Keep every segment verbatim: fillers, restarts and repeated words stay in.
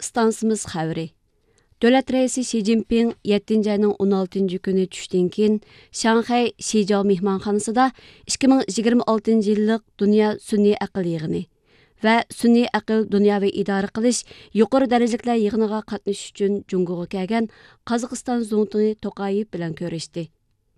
Stansimiz xəbəri. Dövlət rəisi Xi Jinping yettinci ayının o'n altıncı günü düşdən keyin Şanxay Şijiao mehmanxanasında ikki ming yigirma oltinchi yillik Dünya Sun'iy aql yig'ini və Sun'iy aql dunyoviy idora qilish yuqori darajaliklar yig'iniga qatnashish uchun Jungoga kelgan Qozog'iston Zongtuni Toqayev bilan ko'rishdi.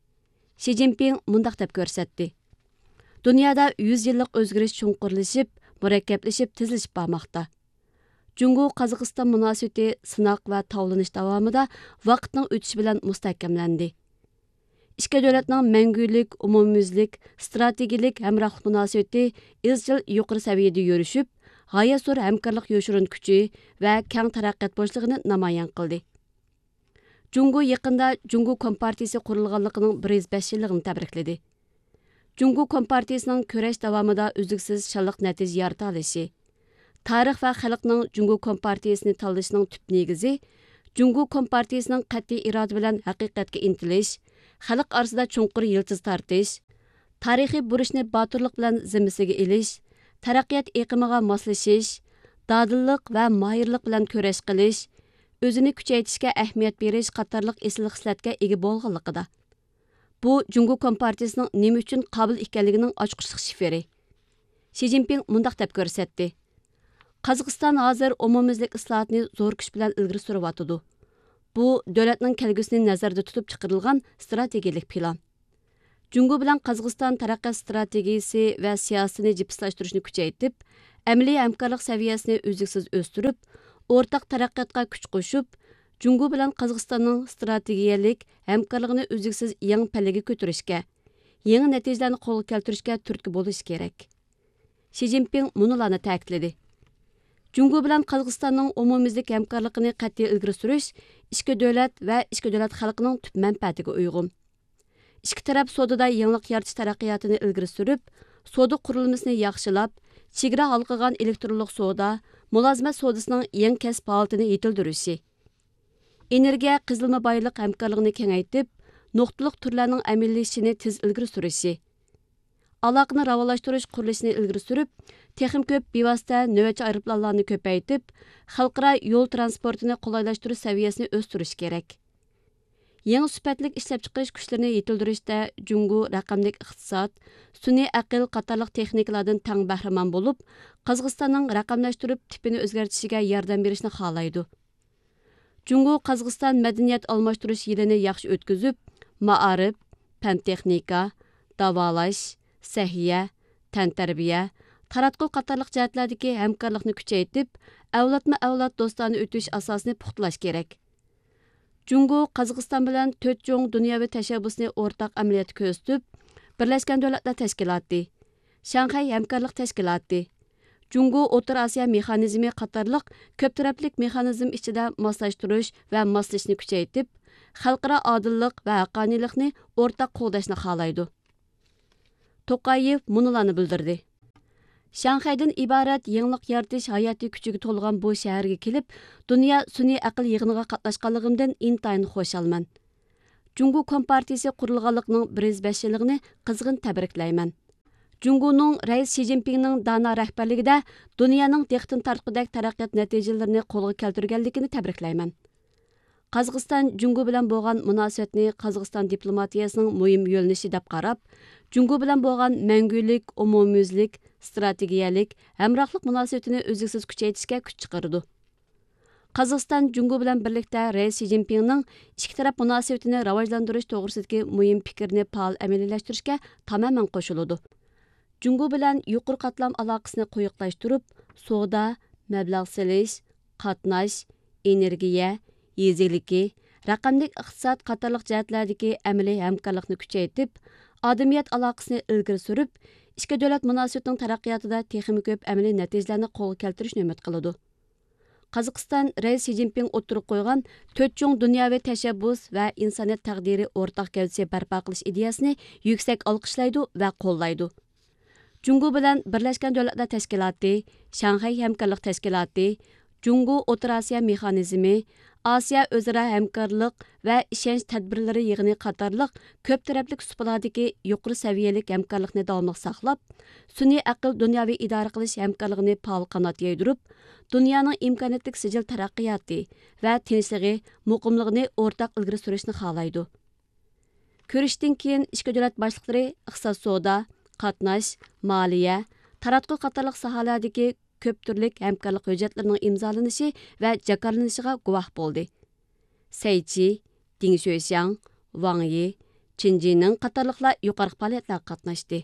Xi Jinping mundaq deb ko'rsatdi. Dunyoda yüz yillik o'zgarish chunqurlashib, murakkablashib, tezlashib bormoqda. Jungo Qozog'iston munosabati sinoq va tovlanish davomida vaqtning o'tishi bilan mustahkamlandi. Ikki davlatning mangulik, umumyuzlik, strategik hamrohlik munosabati izchil yuqori saviyada yurishib, g'oyat zo'r hamkorlik yoshirin kuchi va keng taraqqiyot boshlig'ini namoyon qildi. Jungo yaqinda Jungo Kompartiyasi qurilganligining bir yuz besh yilligini tabrikladi. Jungo Kompartiyasining kurash davomida uzluksiz shonliq natija yarata olishi, tarix va xalqning Jungo Kompartiyasini tanlashining tüp negizi, Jungo Kompartiyasining qat'iy iroda bilan haqiqatga intilish, xalq orasida chunqur yildiz tortish, tarixiy burishni botirlik bilan zimmasiga ilish, taraqqiyot eqimiga moslashish, dadillik va mohirlik bilan kurash qilish, o'zini kuchaytirishga ahamiyat berish qatorliq esil xislatga ega bo'lganligida. Bu Jungo Kompartiyasining nima uchun qobil ekanligining ochqishliq shifri. Xi Jinping mundaq deb ko'rsatdi. Qozog'iston hozir umumyuzlik islohotni zo'r kuch bilan ilgari suryotidi. Bu davlatning kelgusini nazarda tutib chiqarilgan strategik plan. Jungo bilan Qozog'iston taraqqiyot strategiyasi va siyosatini jipslashtirishni kuchaytirib, amaliy hamkorlik saviyasini uzluksiz o'stirib, o'rtaq taraqqiyotga kuch qo'shib, Jungo bilan Qozog'istonning strategiyalik hamkorligini uzluksiz yangi pallaga ko'tarishga, yangi natijalarni qo'lga keltirishga turtki bo'lish kerak. Xi Jinping munolarni ta'kidladi. Jungo bilan Qozog'istonning umumyuzlik hamkorligini qat'iy ilgari surish ikki davlat va ikki davlat xalqining tüp manfaatiga uyg'un. Ikki taraf savdoda yangilik yaratish taraqqiyotini ilgari surib, savdo qurilmasini yaxshilab, chegara halqagan elektronlik savdo, mulozimat savdosining yangi kasb holatini yetildirishi, energiya qazilma boylik hamkorligini kengaytirib, nuqtaliq turlarning amallashishini tez ilgari surishi, aloqani ravolashtirish qurilishini ilgari surib, texnik ko'p bevosita navbatchi aeroplanlarni ko'paytirib, xalqaro yo'l transportini qulaylashtirish saviyasini o'stirish kerak. Yangi sifatli ishlab chiqarish kuchlarini yetildirishda Jungo raqamlik iqtisod, sun'iy aql qatorliq texnikalardan tang bahramon bo'lib, Qozog'istonning raqamlashtirib tipini o'zgartishiga yordam berishni xohlaydi. Jungo Qozog'iston madaniyat almashtirish yilini yaxshi o'tkazib, ma'arif, fan texnika, davolash, sahiya, tantarbiya, taratquv qatorliq jihatlardagi hamkorlikni kuchaytirib, avlodma-avlod do'stona o'tish asosini puxtalash kerak. Jungo Qozog'iston bilan to'rt cho'ng dunyoviy tashabbusni o'rtaq amaliyotga ko'rsatib, Birlashgan Davlatlar Tashkiloti, Shanxay hamkorlik tashkiloti, Jungo O'rta Osiyo mexanizmi qatorliq ko'p taraflik mexanizm ichida moslashtirish va moslashni kuchaytirib, xalqaro odillik va haqqoniylikni o'rtaq qo'llashni xohlaydi. Toqayev munolarni bildirdi. Şanxaydan iborat yangilik yaratish hayotiy kuchiga to'lgan bu shaharga kelib, dunyo sun'iy aql yig'iniga qatnashganligimdan intayin xushalman. Jungo Kompartiyasi qurilganligining bir yuz besh yilligini qizg'in tabriklayman. Jungoning rais Xi Jinpingning dana rahbarligida dunyoning diqqatini tortqudek taraqqiyot natijalarini qo'lga keltirganligini tabriklayman. Qozog'iston Jungo bilan bo'lgan munosabatni Qozog'iston diplomatiyasining muhim yo'linishi deb qarab, Jungo bilan bo'lgan mangulik, umumyuzlik, strategiyalik, hamrohlik munosabatini uzluksiz kuchaytirishga kuch chiqardi. Qozog'iston Jungo bilan birlikda rais Xi Jinpingning ikki taraf munosabatini rivojlantirish to'g'risidagi muhim fikrni faol amaliylashtırishga tamamen qo'shiladi. Jungo bilan yuqori qatlam aloqasini quyuqlashtirib, savdo, mablag' selish, qatnash, energiya, yeziligi, raqamlik iqtisod qatorliq jihatlardagi amaliy hamkorlikni kuchaytirib, odamiyat aloqasini ilgari surib, ikki davlat munosabatining taraqqiyotida texnik ko'p amaliy natijalarni qo'lga keltirishni umid qiladi. Qozog'iston rais Xi Jinping o'tirib qo'ygan to'rt cho'ng dunyoviy tashabbus va insoniyat taqdiri o'rtaq gavdasi barpo qilish ideyasini yuksak olqishlaydi va qo'llaydi. Jungo bilan Birlashgan Davlatlar Tashkiloti, Shanxay hamkorlik tashkiloti, Jungo O'rta Osiyo mexanizmi, Asiya o'zaro hamkorlik va ishonch tadbirlari yig'ini qatorliq ko'p taraflik supalardagi yuqori saviyalik hamkorlikni davomli saqlab, sun'iy aql dunyoviy idora qilish hamkorligini faol qanot yaydirib, dunyoning imkoniyatli sijil taraqqiyoti va tinchligi, muqimligini o'rtaq ilgari surishni xohlaydi. Ko'rishdan keyin ikki davlat boshliqlari iqtisod savdo, qatnash, moliya, taratqu qatorliq sohalardagi ko'p turlik hamkorlik hujjatlarining imzolanishi va jakarlanishiga guvoh bo'ldi. Seychi, Ding Xuexiang, Wang Yi, Chen Jining qatorliqlar yuqori faoliyatlarga qatnashdi.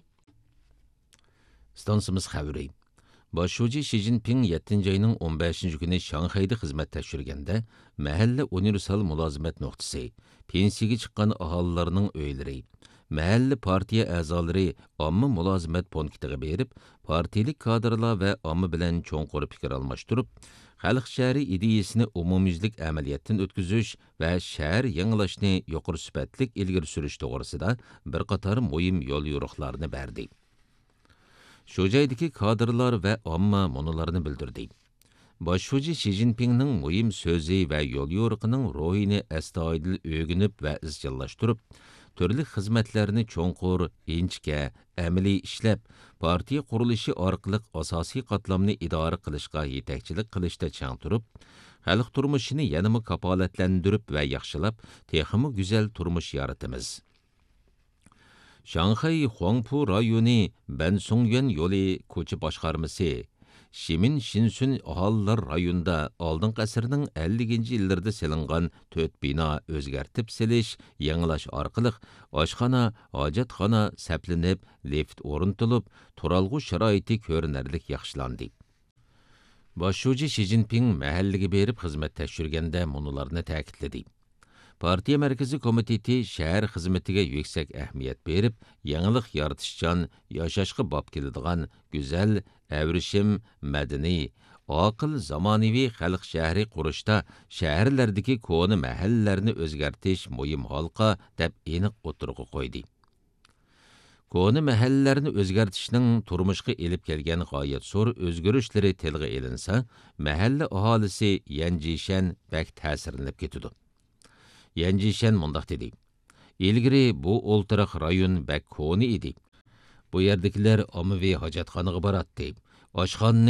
Stansimiz xabari. Başşuji Xi Jinping yettinchi ayning o'n beshinchi kuni Shanxayda xizmat tekshirganda, mahalla universal mulozimat nuqtasi, pensiyaga chiqqan aholilarning uylari, mahalla partiya a'zolari omma mulozimat punktiga berib, partiyalik kadrlar va omma bilan cho'nqur fikr almashtirib, xalq shahri ideyasini umumyuzlik amaliyotdan o'tkazish va shahar yangilashni yuqori sifatlik ilgari surish to'g'risida bir qator muhim yo'l yo'riqlarni berdi. Shu joydagi kadrlar va omma munolarni bildirdi. Başşuji Xi Jinpingning muhim so'zi va yo'l yo'riqining ruhini astoydil o'rganib va izchillashtirib, turli xizmatlarni cho'nqur, inchga, amaliy ishlab, partiya qurilishi orqali asosiy qatlamni idora qilishga yetakchilik qilishda chang turib, xalq turmushini yanama kapolatlantirib va yaxshilab, texmi go'zal turmush yaratamiz. Shanxay Huangpu rayoni Bansongyuan yo'li ko'cha boshqarmasi Shimin Shinsun aholilar rayonida oldingi asrning ellinchi yillarida silingan to'rt bino o'zgartib silish, yangilash orqali oshxona, hojatxona saplanib, lift o'rnatilib, turalg'u sharoiti ko'rinarlik yaxshilandi. Başşuji Xi Jinping mahallaga berib xizmat tekshirganda munolarni ta'kidladi. Partiya Markaziy komiteti shahar xizmatiga yuksak ahamiyat berib, yangilik yaratishchan, yashashga bob keladigan go'zal, avrishim, madaniy, aql zamonaviy xalq shahri qurishda shaharlardagi ko'ni mahallalarni o'zgartish muhim halqa deb aniq o'tirg'i qo'ydi. Ko'ni mahallalarni o'zgartishning turmushga elib kelgan g'oyat zo'r o'zgarishlari tilga ilinsa, mahalla aholisi Yanjishan bak ta'sirlanib ketadi. Yanjishan mundaq dedi. Ilgari bu o'ltiraq rayon bak ko'ni edi. Bu yerdagilar ommaviy hojatxonaga boratdi. Oshxonni